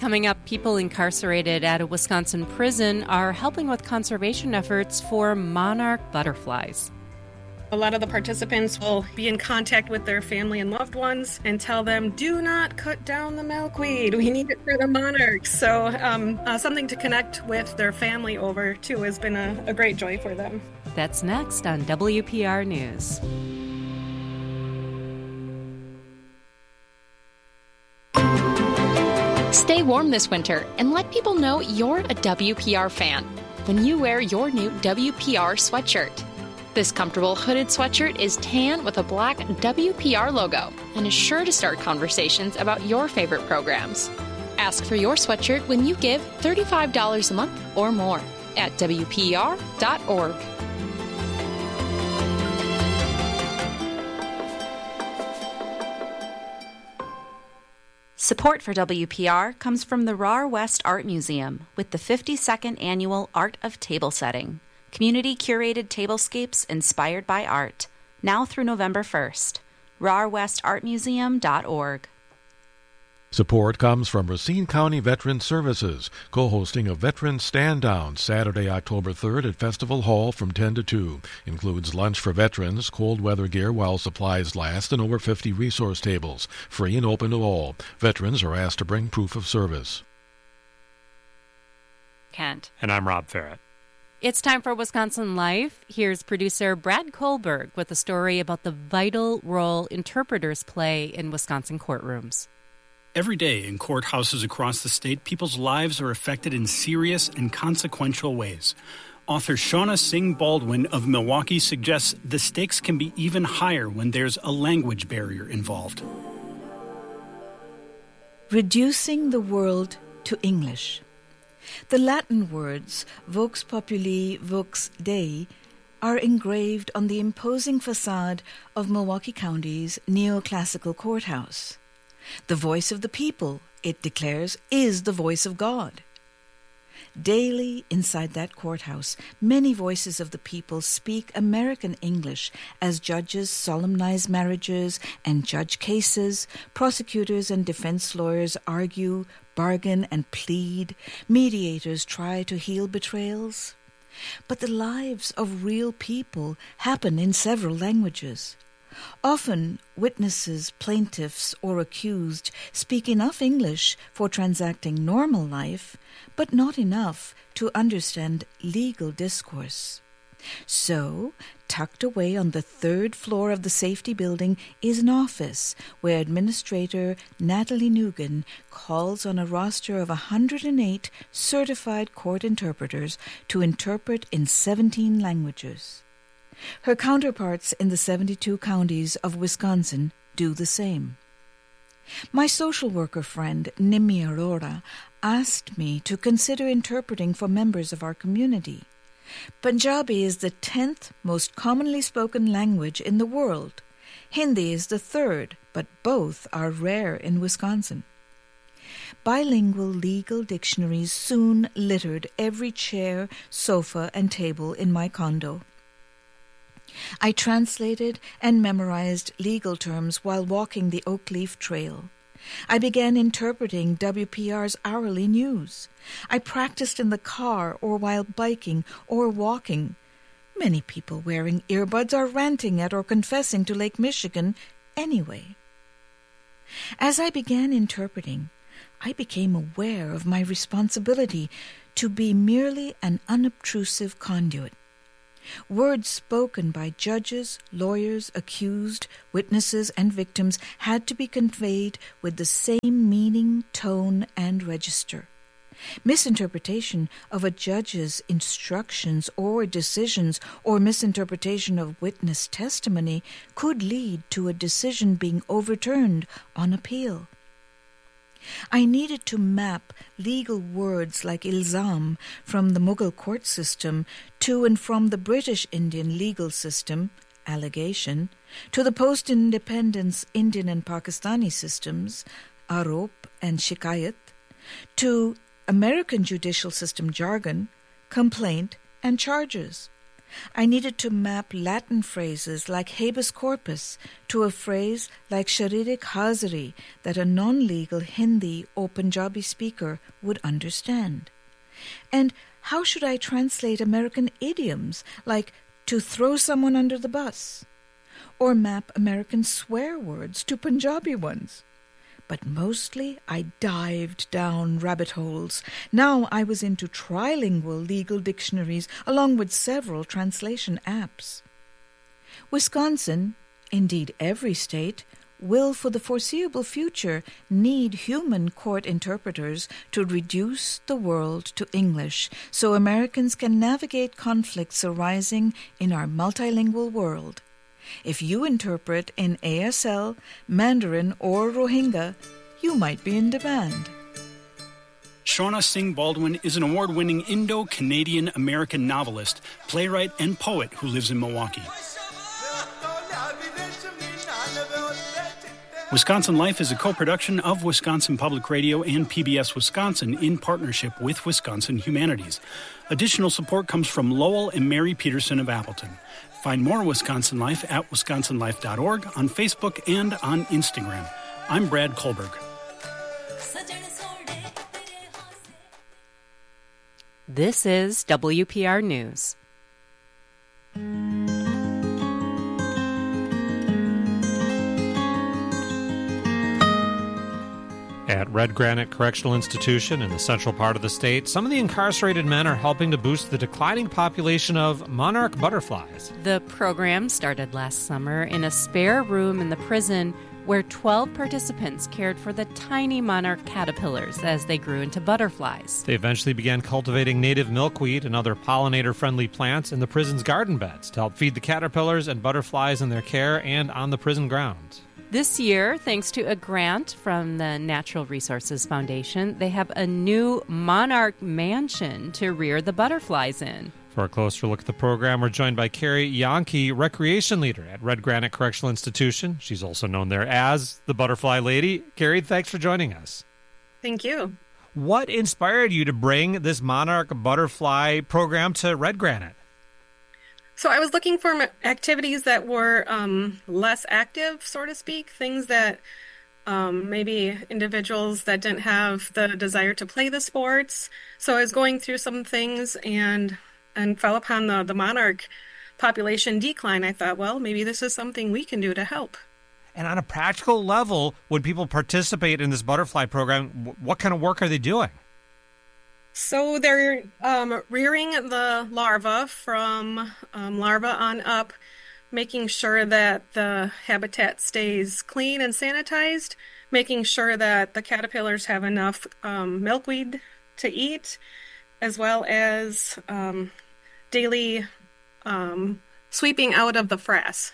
Coming up, people incarcerated at a Wisconsin prison are helping with conservation efforts for monarch butterflies. A lot of the participants will be in contact with their family and loved ones and tell them, do not cut down the milkweed. We need it for the monarchs. So something to connect with their family over, too, has been a great joy for them. That's next on WPR News. Stay warm this winter and let people know you're a WPR fan when you wear your new WPR sweatshirt. This comfortable hooded sweatshirt is tan with a black WPR logo and is sure to start conversations about your favorite programs. Ask for your sweatshirt when you give $35 a month or more at WPR.org. Support for WPR comes from the RAR West Art Museum with the 52nd Annual Art of Table Setting, community-curated tablescapes inspired by art, now through November 1st. RARWestArtMuseum.org. Support comes from Racine County Veteran Services, co-hosting a Veteran Stand Down Saturday, October 3rd at Festival Hall from 10 to 2. Includes lunch for veterans, cold weather gear while supplies last, and over 50 resource tables. Free and open to all. Veterans are asked to bring proof of service. Kent. And I'm Rob Farrett. It's time for Wisconsin Life. Here's producer Brad Kohlberg with a story about the vital role interpreters play in Wisconsin courtrooms. Every day in courthouses across the state, people's lives are affected in serious and consequential ways. Author Shauna Singh Baldwin of Milwaukee suggests the stakes can be even higher when there's a language barrier involved. Reducing the world to English. The Latin words vox populi, vox Dei are engraved on the imposing facade of Milwaukee County's neoclassical courthouse. The voice of the people, it declares, is the voice of God. Daily, inside that courthouse, many voices of the people speak American English as judges solemnize marriages and judge cases, prosecutors and defense lawyers argue, bargain and plead, mediators try to heal betrayals. But the lives of real people happen in several languages. Often, witnesses, plaintiffs, or accused speak enough English for transacting normal life, but not enough to understand legal discourse. So, tucked away on the third floor of the safety building is an office where Administrator Natalie Nugan calls on a roster of 108 certified court interpreters to interpret in 17 languages. Her counterparts in the 72 counties of Wisconsin do the same. My social worker friend, Nimi Arora, asked me to consider interpreting for members of our community. Punjabi is the 10th most commonly spoken language in the world. Hindi is the 3rd, but both are rare in Wisconsin. Bilingual legal dictionaries soon littered every chair, sofa, and table in my condo. I translated and memorized legal terms while walking the Oak Leaf Trail. I began interpreting WPR's hourly news. I practiced in the car or while biking or walking. Many people wearing earbuds are ranting at or confessing to Lake Michigan anyway. As I began interpreting, I became aware of my responsibility to be merely an unobtrusive conduit. Words spoken by judges, lawyers, accused, witnesses, and victims had to be conveyed with the same meaning, tone, and register. Misinterpretation of a judge's instructions or decisions or misinterpretation of witness testimony could lead to a decision being overturned on appeal. I needed to map legal words like ilzam from the Mughal court system to and from the British Indian legal system, allegation, to the post-independence Indian and Pakistani systems, arop and shikayat, to American judicial system jargon, complaint, and charges. I needed to map Latin phrases like habeas corpus to a phrase like sharirik hazari that a non-legal Hindi or Punjabi speaker would understand. And how should I translate American idioms like to throw someone under the bus? Or map American swear words to Punjabi ones? But mostly I dived down rabbit holes. Now I was into trilingual legal dictionaries along with several translation apps. Wisconsin, indeed every state, will for the foreseeable future need human court interpreters to reduce the world to English so Americans can navigate conflicts arising in our multilingual world. If you interpret in ASL, Mandarin, or Rohingya, you might be in demand. Shauna Singh Baldwin is an award-winning Indo-Canadian American novelist, playwright, and poet who lives in Milwaukee. Wisconsin Life is a co-production of Wisconsin Public Radio and PBS Wisconsin in partnership with Wisconsin Humanities. Additional support comes from Lowell and Mary Peterson of Appleton. Find more Wisconsin Life at wisconsinlife.org, on Facebook, and on Instagram. I'm Brad Kohlberg. This is WPR News. At Red Granite Correctional Institution in the central part of the state, some of the incarcerated men are helping to boost the declining population of monarch butterflies. The program started last summer in a spare room in the prison where 12 participants cared for the tiny monarch caterpillars as they grew into butterflies. They eventually began cultivating native milkweed and other pollinator-friendly plants in the prison's garden beds to help feed the caterpillars and butterflies in their care and on the prison grounds. This year, thanks to a grant from the Natural Resources Foundation, they have a new monarch mansion to rear the butterflies in. For a closer look at the program, we're joined by Carrie Yankee, recreation leader at Red Granite Correctional Institution. She's also known there as the Butterfly Lady. Carrie, thanks for joining us. Thank you. What inspired you to bring this monarch butterfly program to Red Granite? So I was looking for activities that were less active, so to speak, things that maybe individuals that didn't have the desire to play the sports. So I was going through some things and fell upon the monarch population decline. I thought, well, maybe this is something we can do to help. And on a practical level, when people participate in this butterfly program, what kind of work are they doing? So they're rearing the larva from larva on up, making sure that the habitat stays clean and sanitized, making sure that the caterpillars have enough milkweed to eat, as well as daily sweeping out of the frass.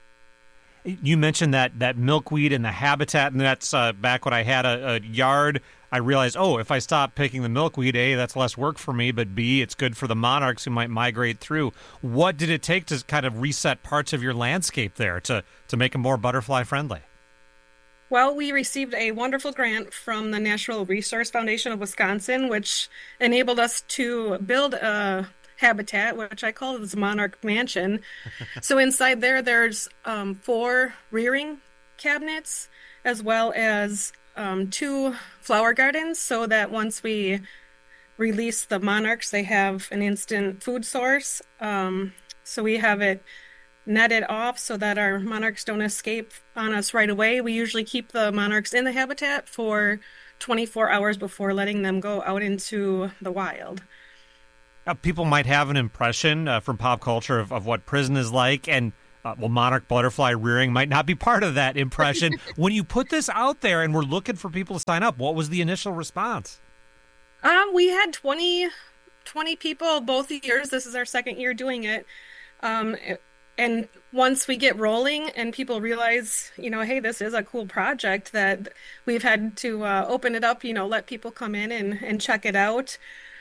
You mentioned that milkweed and the habitat, and that's back when I had a yard. I realized, if I stop picking the milkweed, A, that's less work for me, but B, it's good for the monarchs who might migrate through. What did it take to kind of reset parts of your landscape there to make them more butterfly friendly? Well, we received a wonderful grant from the Natural Resource Foundation of Wisconsin, which enabled us to build a habitat, which I call this monarch mansion. So inside there's 4 rearing cabinets, as well as 2 flower gardens, so that once we release the monarchs, they have an instant food source. So we have it netted off so that our monarchs don't escape on us right away. We usually keep the monarchs in the habitat for 24 hours before letting them go out into the wild. People might have an impression from pop culture of what prison is like, and monarch butterfly rearing might not be part of that impression. When you put this out there and we're looking for people to sign up, what was the initial response? We had 20 people both years. This is our second year doing it. And once we get rolling and people realize, hey, this is a cool project, that we've had to open it up, let people come in and check it out.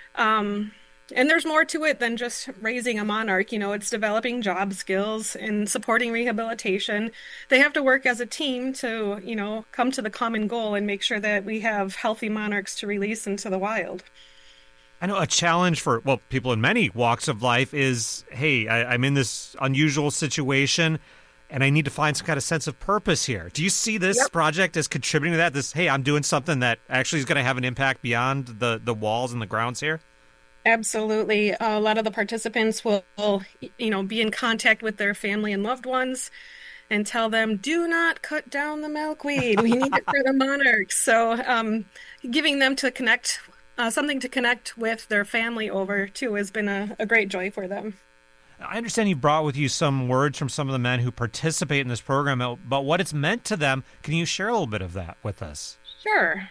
And there's more to it than just raising a monarch. It's developing job skills and supporting rehabilitation. They have to work as a team to, come to the common goal and make sure that we have healthy monarchs to release into the wild. I know a challenge for, well, people in many walks of life is, hey, I'm in this unusual situation and I need to find some kind of sense of purpose here. Do you see this project as contributing to that? This, hey, I'm doing something that actually is going to have an impact beyond the walls and the grounds here? Absolutely. A lot of the participants will, be in contact with their family and loved ones and tell them, do not cut down the milkweed. We need it for the monarchs. So giving them to connect, something to connect with their family over, too, has been a great joy for them. I understand you brought with you some words from some of the men who participate in this program about what it's meant to them. Can you share a little bit of that with us? Sure.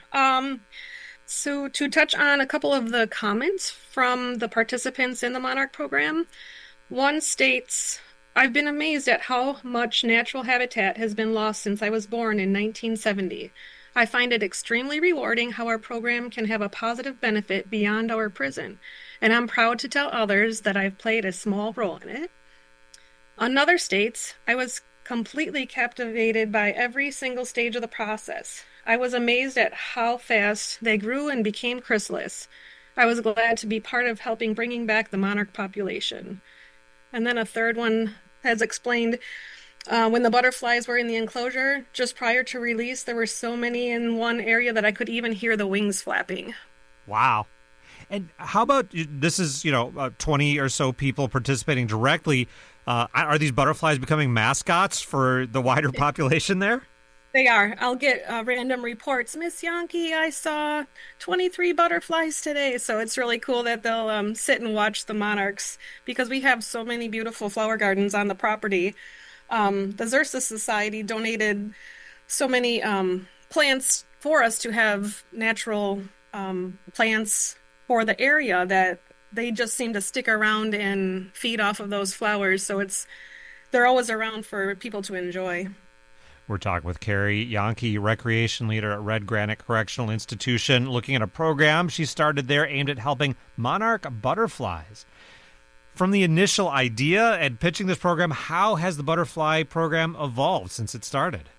So to touch on a couple of the comments from the participants in the Monarch program, one states, I've been amazed at how much natural habitat has been lost since I was born in 1970. I find it extremely rewarding how our program can have a positive benefit beyond our prison, and I'm proud to tell others that I've played a small role in it. Another states, I was completely captivated by every single stage of the process. I was amazed at how fast they grew and became chrysalis. I was glad to be part of helping bringing back the monarch population. And then a third one has explained, when the butterflies were in the enclosure, just prior to release, there were so many in one area that I could even hear the wings flapping. Wow. And how about, this is, 20 or so people participating directly. Are these butterflies becoming mascots for the wider population there? They are. I'll get random reports. Miss Yankee, I saw 23 butterflies today. So it's really cool that they'll sit and watch the monarchs because we have so many beautiful flower gardens on the property. The Xerces Society donated so many plants for us to have natural plants for the area that they just seem to stick around and feed off of those flowers. So they're always around for people to enjoy. We're talking with Carrie Yankee, recreation leader at Red Granite Correctional Institution, looking at a program she started there aimed at helping monarch butterflies. From the initial idea and pitching this program, how has the butterfly program evolved since it started?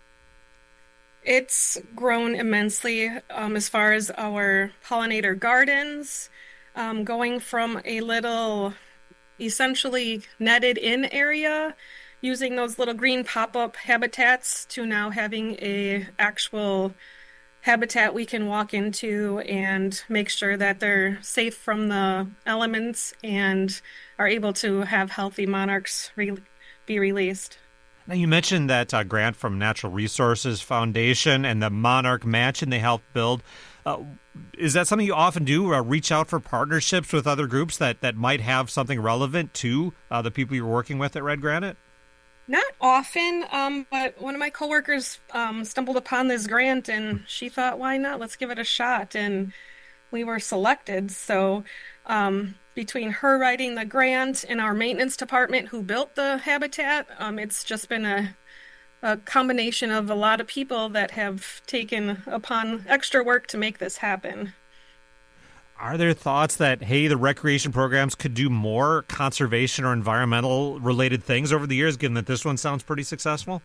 It's grown immensely as far as our pollinator gardens, going from a little essentially netted in area using those little green pop-up habitats to now having a actual habitat we can walk into and make sure that they're safe from the elements and are able to have healthy monarchs be released. Now, you mentioned that grant from Natural Resources Foundation and the Monarch Mansion they helped build. Is that something you often do, reach out for partnerships with other groups that might have something relevant to the people you're working with at Red Granite? Not often, but one of my coworkers stumbled upon this grant and she thought, why not? Let's give it a shot. And we were selected. So between her writing the grant and our maintenance department who built the habitat, it's just been a combination of a lot of people that have taken upon extra work to make this happen. Are there thoughts that, hey, the recreation programs could do more conservation or environmental related things over the years, given that this one sounds pretty successful?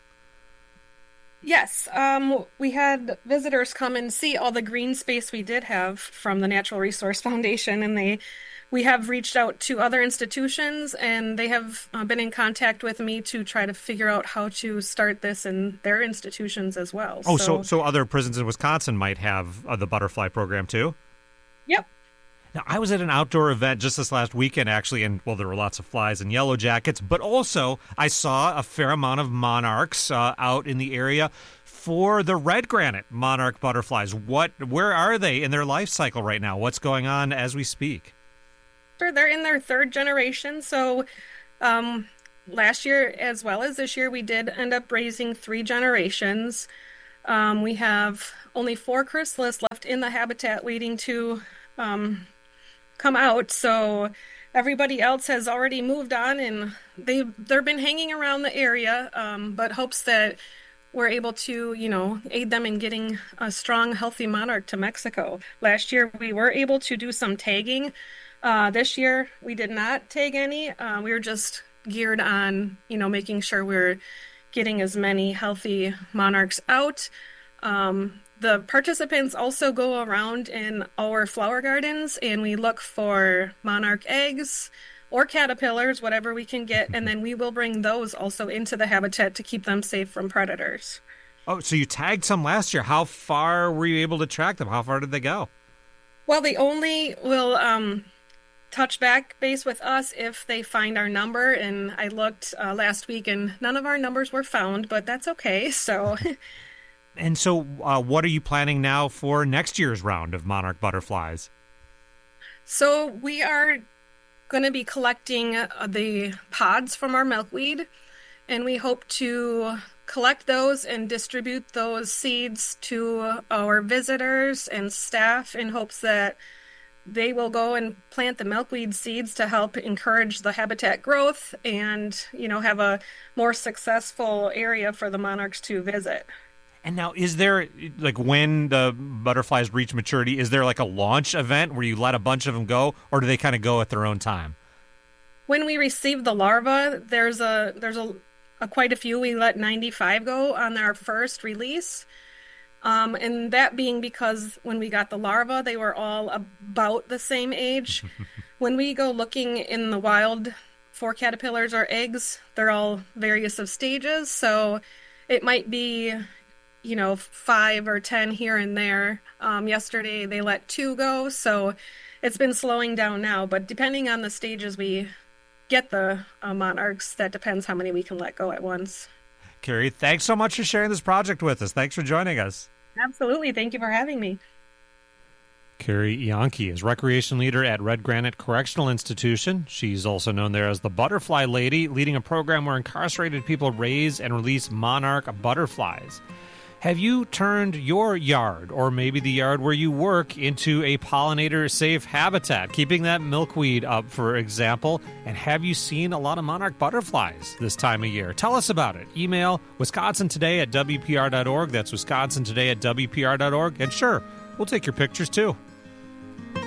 Yes. We had visitors come and see all the green space we did have from the Natural Resource Foundation, and we have reached out to other institutions, and they have been in contact with me to try to figure out how to start this in their institutions as well. Oh, so other prisons in Wisconsin might have the butterfly program too? Yep. Now, I was at an outdoor event just this last weekend, actually, and, well, there were lots of flies and yellow jackets, but also I saw a fair amount of monarchs out in the area for the red granite monarch butterflies. Where are they in their life cycle right now? What's going on as we speak? They're in their third generation, so last year as well as this year, we did end up raising 3 generations. We have only 4 chrysalis left in the habitat waiting to come out, so everybody else has already moved on, and they've been hanging around the area, but hopes that we're able to, aid them in getting a strong, healthy monarch to Mexico. Last year, we were able to do some tagging. This year, we did not tag any. We were just geared on, making sure we're getting as many healthy monarchs out. The participants also go around in our flower gardens and we look for monarch eggs or caterpillars, whatever we can get, and then we will bring those also into the habitat to keep them safe from predators. Oh, so you tagged some last year. How far were you able to track them? How far did they go? Well, they only will touch back base with us if they find our number, and I looked last week and none of our numbers were found, but that's okay. So, And so what are you planning now for next year's round of monarch butterflies? So we are going to be collecting the pods from our milkweed, and we hope to collect those and distribute those seeds to our visitors and staff in hopes that they will go and plant the milkweed seeds to help encourage the habitat growth and, have a more successful area for the monarchs to visit. And now, is there, when the butterflies reach maturity, is there a launch event where you let a bunch of them go, or do they kind of go at their own time? When we receive the larva, there's quite a few. We let 95 go on our first release. And that being because when we got the larva, they were all about the same age. When we go looking in the wild for caterpillars or eggs, they're all various of stages. So it might be, 5 or 10 here and there. Yesterday they let 2 go. So it's been slowing down now. But depending on the stages we get the monarchs, that depends how many we can let go at once. Carrie, thanks so much for sharing this project with us. Thanks for joining us. Absolutely. Thank you for having me. Carrie Ianchi is recreation leader at Red Granite Correctional Institution. She's also known there as the Butterfly Lady, leading a program where incarcerated people raise and release monarch butterflies. Have you turned your yard, or maybe the yard where you work, into a pollinator-safe habitat, keeping that milkweed up, for example? And have you seen a lot of monarch butterflies this time of year? Tell us about it. Email wisconsintoday@wpr.org. That's wisconsintoday@wpr.org. And sure, we'll take your pictures too.